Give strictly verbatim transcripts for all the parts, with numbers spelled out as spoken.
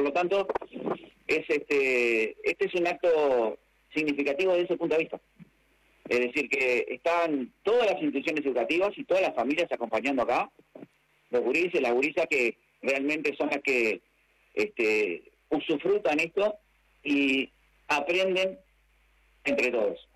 lo tanto, es este, este es un acto significativo desde ese punto de vista. Es decir, que están todas las instituciones educativas y todas las familias acompañando acá, los gurises, las gurisas que realmente son las que este, usufrutan esto y aprenden entre todos.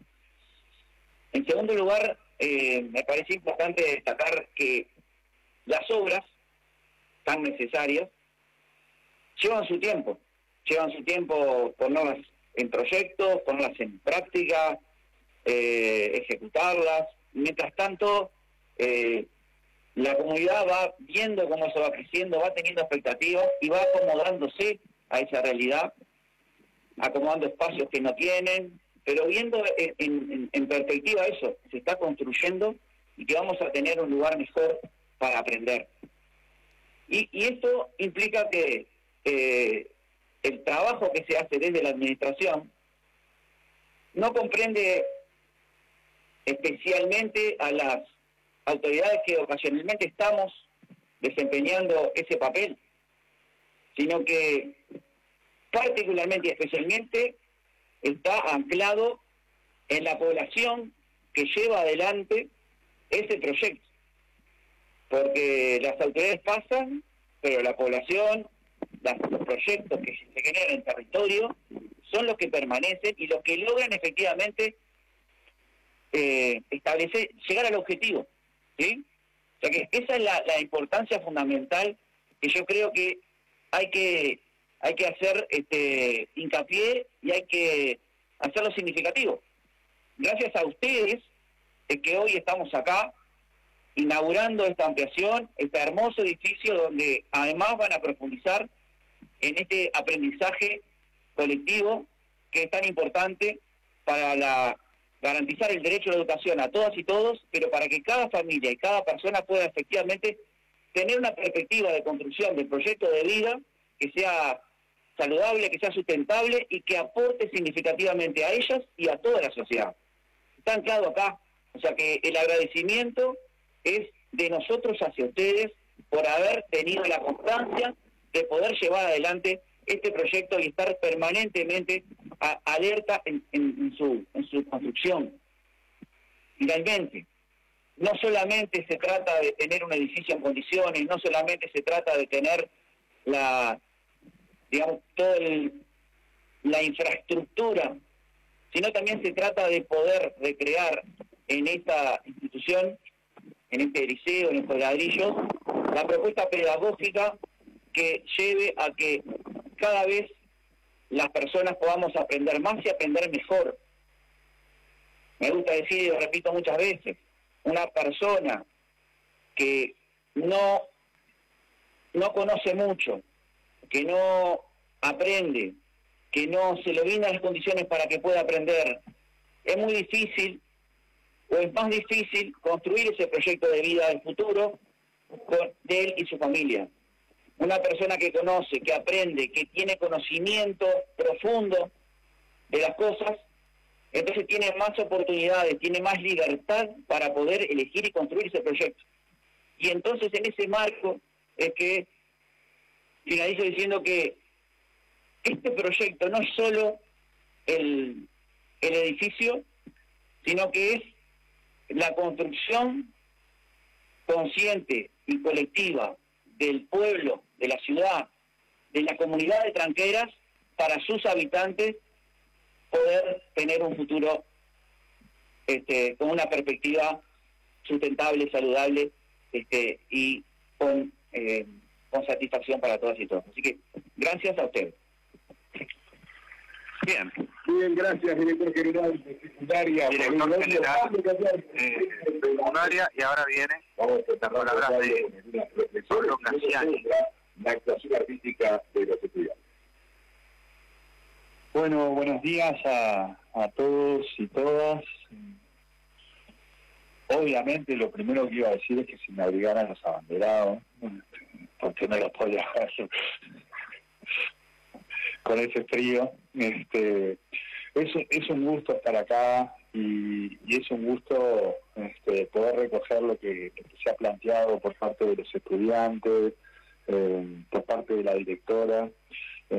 En segundo lugar, eh, me parece importante destacar que las obras tan necesarias llevan su tiempo, llevan su tiempo ponerlas en proyectos, ponerlas en práctica, eh, ejecutarlas. Mientras tanto, eh, la comunidad va viendo cómo eso va creciendo, va teniendo expectativas y va acomodándose a esa realidad, acomodando espacios que no tienen, pero viendo en, en, en perspectiva eso, se está construyendo y que vamos a tener un lugar mejor para aprender. Y, y esto implica que eh, el trabajo que se hace desde la administración no comprende especialmente a las autoridades que ocasionalmente estamos desempeñando ese papel, sino que particularmente y especialmente está anclado en la población que lleva adelante ese proyecto. Porque las autoridades pasan, pero la población, las, los proyectos que se generan en el territorio son los que permanecen y los que logran efectivamente eh, establecer, llegar al objetivo, ¿sí? O sea que esa es la, la importancia fundamental que yo creo que hay que hay que hacer este hincapié y hay que hacerlo significativo. Gracias a ustedes es que hoy estamos acá inaugurando esta ampliación, este hermoso edificio donde además van a profundizar en este aprendizaje colectivo que es tan importante para la, garantizar el derecho a la educación a todas y todos, pero para que cada familia y cada persona pueda efectivamente tener una perspectiva de construcción del proyecto de vida que sea saludable, que sea sustentable y que aporte significativamente a ellas y a toda la sociedad. Está anclado acá, o sea que el agradecimiento es de nosotros hacia ustedes por haber tenido la constancia de poder llevar adelante este proyecto y estar permanentemente a, alerta en, en, en, su, en su construcción. Finalmente, no solamente se trata de tener un edificio en condiciones, no solamente se trata de tener la, digamos, toda el, la infraestructura, sino también se trata de poder recrear en esta institución, en este liceo, en estos ladrillos, la propuesta pedagógica que lleve a que cada vez las personas podamos aprender más y aprender mejor. Me gusta decir, y lo repito muchas veces, una persona que no, no conoce mucho, que no aprende, que no se le brindan las condiciones para que pueda aprender, es muy difícil, o es más difícil construir ese proyecto de vida del futuro con, de él y su familia. Una persona que conoce, que aprende, que tiene conocimiento profundo de las cosas, entonces tiene más oportunidades, tiene más libertad para poder elegir y construir ese proyecto. Y entonces en ese marco es que finalizo diciendo que este proyecto no es solo el, el edificio, sino que es la construcción consciente y colectiva del pueblo, de la ciudad, de la comunidad de Tranqueras, para sus habitantes poder tener un futuro este, con una perspectiva sustentable, saludable este, y con, eh, con satisfacción para todas y todos. Así que gracias a ustedes. Bien. Bien, gracias, director general de secundaria. Director general eh, de secundaria, y ahora viene Vamos a tratar la hablar de Pablo Cassiani, la actuación artística de los estudiantes. Bueno, buenos días a, a todos y todas. Obviamente lo primero que iba a decir es que si me abrigaran los abanderados, porque no los podía hacer con ese frío. Este, es, es un gusto estar acá y, y es un gusto este, poder recoger lo que, lo que se ha planteado por parte de los estudiantes, eh, por parte de la directora.